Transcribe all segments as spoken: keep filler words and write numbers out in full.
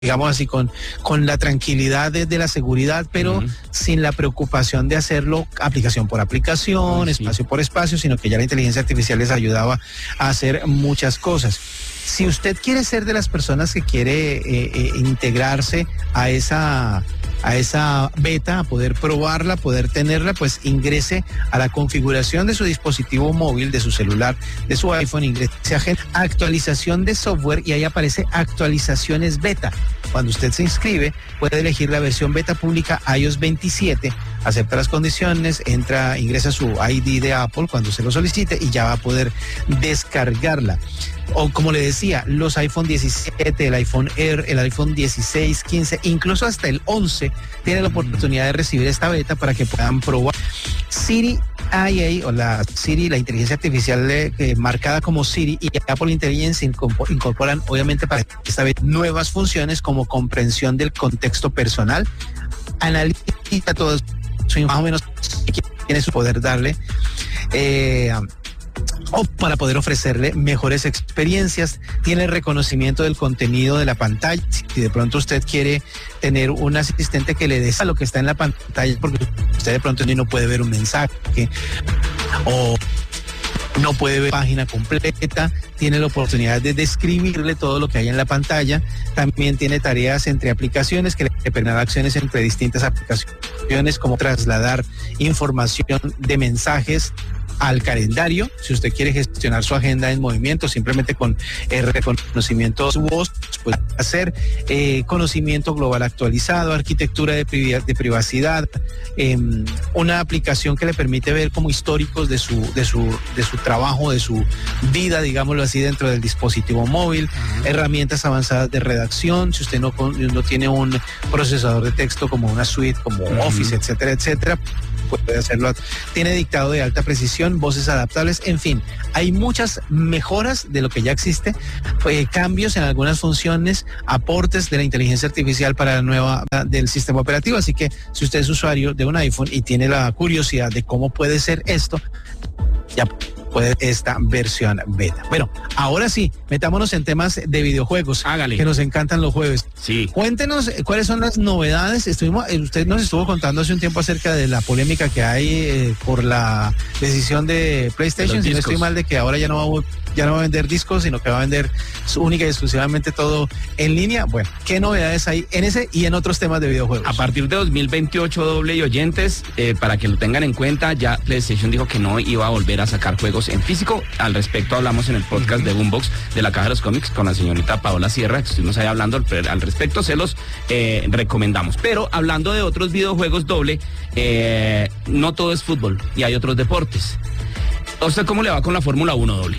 digamos así, con, con la tranquilidad de, de la seguridad, pero uh-huh. sin la preocupación de hacerlo aplicación por aplicación, Ay, espacio sí. por espacio, sino que ya la inteligencia artificial les ayudaba a hacer muchas cosas. Si usted quiere ser de las personas que quiere eh, eh, integrarse a esa... a esa beta, a poder probarla, poder tenerla, pues ingrese a la configuración de su dispositivo móvil, de su celular, de su iPhone, ingrese a actualización de software y ahí aparece actualizaciones beta. Cuando usted se inscribe, puede elegir la versión beta pública iOS veintisiete, acepta las condiciones, entra, ingresa su I D de Apple cuando se lo solicite y ya va a poder descargarla. O como le decía, los iPhone diecisiete, el iPhone Air, el iPhone dieciséis, quince, incluso hasta el once tienen la oportunidad de recibir esta beta para que puedan probar. Siri I A o la Siri, la inteligencia artificial eh, marcada como Siri y Apple Intelligence incorporan obviamente para esta vez nuevas funciones como comprensión del contexto personal, analiza todo eso, más o menos tiene su poder darle eh, o para poder ofrecerle mejores experiencias, tiene reconocimiento del contenido de la pantalla. Si de pronto usted quiere tener un asistente que le dé a lo que está en la pantalla, porque usted de pronto no puede ver un mensaje o no puede ver página completa, tiene la oportunidad de describirle todo lo que hay en la pantalla. También tiene tareas entre aplicaciones que le permiten acciones entre distintas aplicaciones, como trasladar información de mensajes al calendario. Si usted quiere gestionar su agenda en movimiento, simplemente con el reconocimiento de su voz, puede hacer eh, conocimiento global actualizado, arquitectura de, priv- de privacidad, eh, una aplicación que le permite ver como históricos de su, de su, de su trabajo, de su vida, digámoslo así, dentro del dispositivo móvil, uh-huh. herramientas avanzadas de redacción, si usted no, no tiene un procesador de texto como una suite, como uh-huh. Office, etcétera, etcétera, puede hacerlo. Tiene dictado de alta precisión, voces adaptables, en fin, hay muchas mejoras de lo que ya existe, eh, cambios en algunas funciones, aportes de la inteligencia artificial para la nueva del sistema operativo. Así que si usted es usuario de un iPhone y tiene la curiosidad de cómo puede ser esto, ya puede esta versión beta. Bueno, ahora sí, metámonos en temas de videojuegos. Hágale. Que nos encantan los jueves. Sí. Cuéntenos cuáles son las novedades. Estuvimos, usted nos estuvo contando hace un tiempo acerca de la polémica que hay eh, por la decisión de PlayStation. Si no estoy mal, de que ahora ya no va a, ya no va a vender discos, sino que va a vender única y exclusivamente todo en línea. Bueno, ¿qué novedades hay en ese y en otros temas de videojuegos? A partir de dos mil veintiocho, doble y oyentes, eh, para que lo tengan en cuenta, ya PlayStation dijo que no iba a volver a sacar juegos en físico. Al respecto hablamos en el podcast uh-huh. de Boombox de la Caja de los Cómics con la señorita Paola Sierra, que estuvimos ahí hablando al, al respecto, se los eh, recomendamos. Pero hablando de otros videojuegos, doble, eh, no todo es fútbol y hay otros deportes. ¿A usted cómo le va con la Fórmula uno, doble?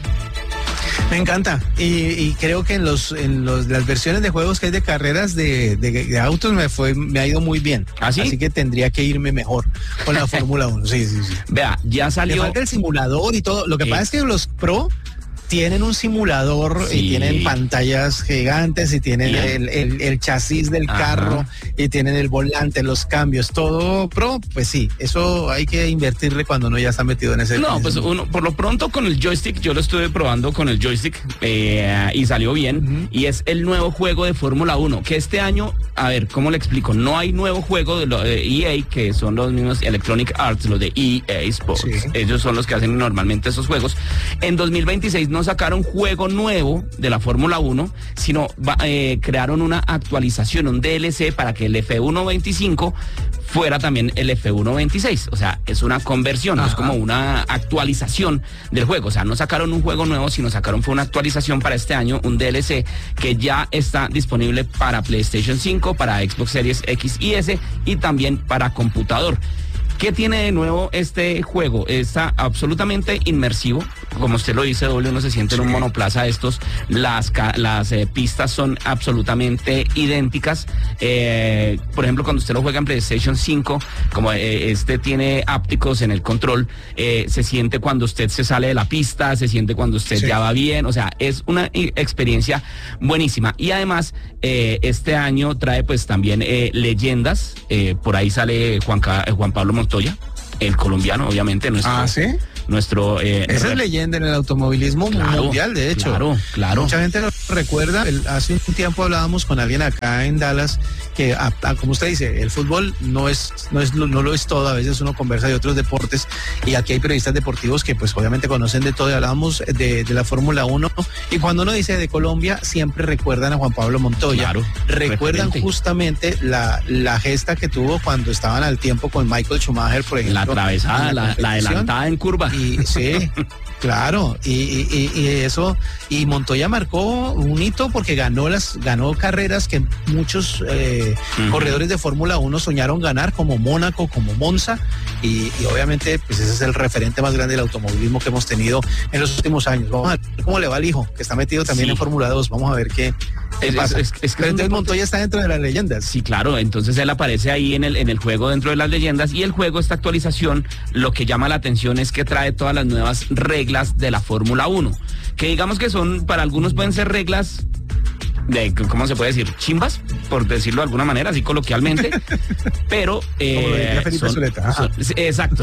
Me encanta y, y creo que en los en los las versiones de juegos que hay de carreras de, de, de autos me fue me ha ido muy bien. ¿Ah, sí? Así que tendría que irme mejor con la Fórmula uno. Sí, sí, sí. Vea, ya salió. Le falta el simulador y todo. Lo que eh. pasa es que los Pro tienen un simulador sí. y tienen pantallas gigantes y tienen el, el, el chasis del Ajá. carro y tienen el volante, los cambios, todo Pro, pues sí, eso hay que invertirle cuando uno ya está metido en ese. No, pues uno, por lo pronto con el joystick, yo lo estuve probando con el joystick eh, y salió bien, uh-huh. y es el nuevo juego de Fórmula uno, que este año, a ver, ¿cómo le explico? No hay nuevo juego de, lo, de E A, que son los mismos Electronic Arts, los de E A Sports, sí. ellos son los que hacen normalmente esos juegos. En dos mil veintiséis no sacaron juego nuevo de la Fórmula uno, sino eh, crearon una actualización, un D L C para que el F uno veinticinco fuera también el F uno veintiséis, o sea, es una conversión, no es como una actualización del juego, o sea, no sacaron un juego nuevo, sino sacaron fue una actualización para este año, un D L C que ya está disponible para PlayStation cinco, para Xbox Series X y S y también para computador. ¿Qué tiene de nuevo este juego? Está absolutamente inmersivo, como usted lo dice, doble, uno se siente en un monoplaza de estos, las, las eh, pistas son absolutamente idénticas, eh, por ejemplo, cuando usted lo juega en PlayStation cinco, como eh, este tiene ápticos en el control, eh, se siente cuando usted se sale de la pista, se siente cuando usted sí. ya va bien, o sea, es una experiencia buenísima, y además eh, este año trae pues también eh, leyendas, eh, por ahí sale Juan, Juan Pablo Montoya, el colombiano, obviamente, nuestro, ¿Ah, sí? nuestro... Eh, Esa es leyenda en el automovilismo claro, mundial, de hecho. Claro, claro. Mucha gente lo recuerda. El, hace un tiempo hablábamos con alguien acá en Dallas que, a, a, como usted dice, el fútbol no es, no es, no lo es todo. A veces uno conversa de otros deportes y aquí hay periodistas deportivos que pues obviamente conocen de todo y hablábamos de, de la Fórmula uno y cuando uno dice de Colombia siempre recuerdan a Juan Pablo Montoya. Claro, recuerdan referente. justamente la, la gesta que tuvo cuando estaban al tiempo con Michael Schumacher, por ejemplo. La atravesada, la, la adelantada en curva. Y sí, claro, y, y, y eso, y Montoya marcó un hito porque ganó las, ganó carreras que muchos eh, uh-huh. corredores de Fórmula uno soñaron ganar, como Mónaco, como Monza, y, y obviamente pues ese es el referente más grande del automovilismo que hemos tenido en los últimos años. Vamos a ver cómo le va al hijo, que está metido también sí. en Fórmula dos, vamos a ver qué, qué es, pasa. Es, es, es que Pero entonces Montoya está dentro de las leyendas. Sí, claro, entonces él aparece ahí en el, en el juego dentro de las leyendas, y el juego, esta actualización, lo que llama la atención es que trae todas las nuevas reglas de la Fórmula uno, que digamos que son, para algunos pueden ser reglas de, ¿cómo se puede decir? Chimbas, por decirlo de alguna manera, así coloquialmente, pero... Eh, Felipe son, Zuleta. Son, exacto,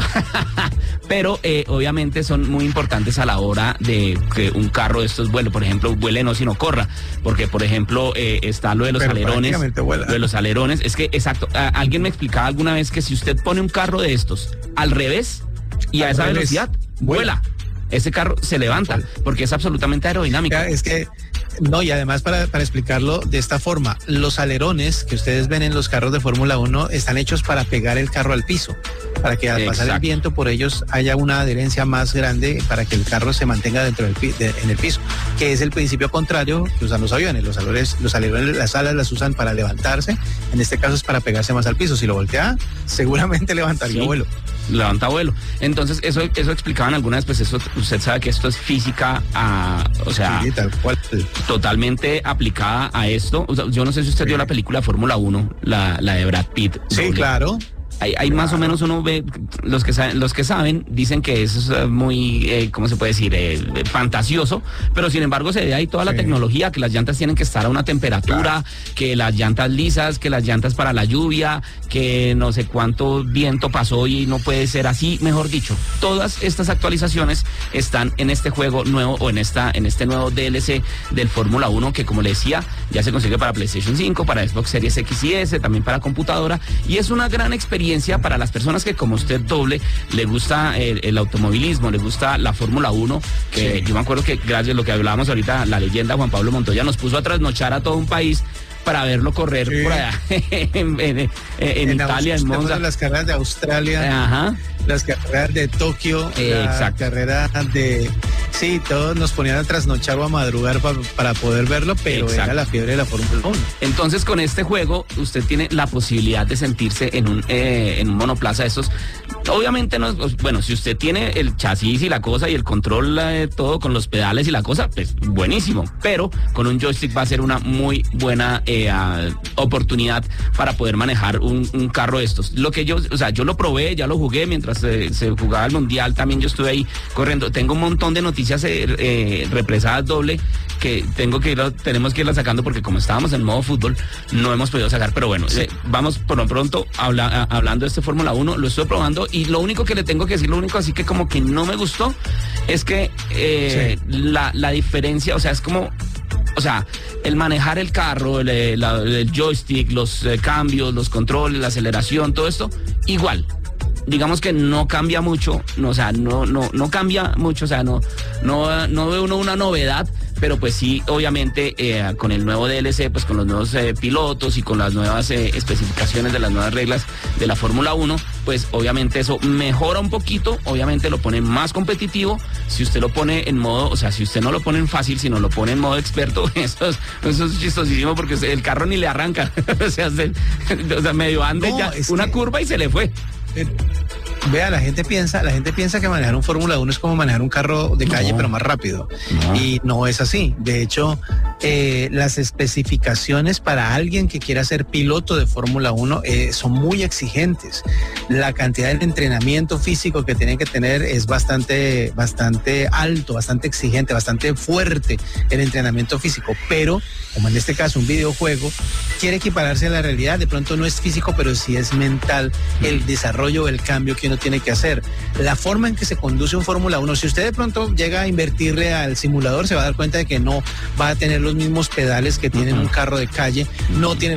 pero eh, obviamente son muy importantes a la hora de que un carro de estos vuele, por ejemplo, vuele no sino corra, porque por ejemplo eh, está lo de los pero alerones, lo de los alerones, es que exacto, a, alguien me explicaba alguna vez que si usted pone un carro de estos al revés y a esa revés, velocidad, vuela. vuela. Ese carro se levanta porque es absolutamente aerodinámico. Es que, no, y además para, para explicarlo de esta forma, los alerones que ustedes ven en los carros de Fórmula uno están hechos para pegar el carro al piso, para que al Exacto. pasar el viento por ellos haya una adherencia más grande para que el carro se mantenga dentro del de, en el piso, que es el principio contrario que usan los aviones. Los alerones, los alerones, las alas las usan para levantarse, en este caso es para pegarse más al piso. Si lo voltea, seguramente levantaría sí. vuelo. Levanta vuelo. Entonces, eso eso explicaban alguna vez, pues eso, usted sabe que esto es física, a, o sea, sí, tal cual. Totalmente aplicada a esto. O sea, yo no sé si usted sí. vio la película Fórmula uno, la, la de Brad Pitt. Sí, doble. claro. Hay, hay claro. más o menos uno ve, los que saben, los que saben dicen que eso es muy, eh, ¿cómo se puede decir? Eh, fantasioso, pero sin embargo se ve ahí toda la sí. tecnología, que las llantas tienen que estar a una temperatura, claro. que las llantas lisas, que las llantas para la lluvia, que no sé cuánto viento pasó y no puede ser así, mejor dicho. Todas estas actualizaciones están en este juego nuevo o en esta en este nuevo D L C del Fórmula uno, que como le decía, ya se consigue para PlayStation cinco, para Xbox Series X y S, también para computadora, y es una gran experiencia para las personas que como usted doble le gusta el, el automovilismo, le gusta la Fórmula uno, que sí. yo me acuerdo que gracias a lo que hablábamos ahorita, la leyenda Juan Pablo Montoya nos puso a trasnochar a todo un país para verlo correr sí. por allá en, en, en, en Italia, en Monza. Las carreras de Australia, Ajá. las carreras de Tokio, eh, la exacto. carrera de... Sí, todos nos ponían a trasnochar o a madrugar pa, para poder verlo, pero exacto. era la fiebre de la Fórmula uno. Entonces, con este juego, usted tiene la posibilidad de sentirse en un, eh, en un monoplaza de estos. Obviamente, no, bueno, si usted tiene el chasis y la cosa y el control de eh, todo con los pedales y la cosa, pues buenísimo. Pero con un joystick va a ser una muy buena eh, uh, oportunidad para poder manejar un, un carro de estos. Lo que yo, o sea, yo lo probé, ya lo jugué mientras eh, se jugaba el Mundial, también yo estuve ahí corriendo. Tengo un montón de noticias Eh, represadas doble que tengo que ir, tenemos que irla sacando porque como estábamos en modo fútbol no hemos podido sacar, pero bueno, sí. eh, vamos por lo pronto habla, a, hablando de este Fórmula uno, lo estoy probando y lo único que le tengo que decir, lo único así que como que no me gustó es que eh, sí. la, la diferencia, o sea, es como o sea, el manejar el carro, el, la, el joystick, los eh, cambios, los controles, la aceleración, todo esto, igual. Digamos que no cambia mucho, no, o sea, no, no, no cambia mucho, o sea, no, no, no ve uno una novedad, pero pues sí, obviamente, eh, con el nuevo D L C, pues con los nuevos eh, pilotos y con las nuevas eh, especificaciones de las nuevas reglas de la Fórmula uno, pues obviamente eso mejora un poquito, obviamente lo pone más competitivo. Si usted lo pone en modo, o sea, si usted no lo pone en fácil, sino lo pone en modo experto, eso es, eso es chistosísimo porque el carro ni le arranca, o sea, se, o sea, medio ande no, ya una que... curva y se le fue. Eh, vea, la gente piensa, la gente piensa que manejar un Fórmula uno es como manejar un carro de calle, no, pero más rápido. No. Y no es así. De hecho, eh, las especificaciones para alguien que quiera ser piloto de Fórmula uno eh, son muy exigentes. La cantidad de entrenamiento físico que tienen que tener es bastante, bastante alto, bastante exigente, bastante fuerte el entrenamiento físico. Pero, como en este caso un videojuego, quiere equipararse a la realidad. De pronto no es físico, pero sí es mental el desarrollo, el cambio que uno tiene que hacer. la forma en que se conduce un Fórmula uno. Si usted de pronto llega a invertirle al simulador, se va a dar cuenta de que no va a tener los mismos pedales que tiene uh-huh. un carro de calle, no tiene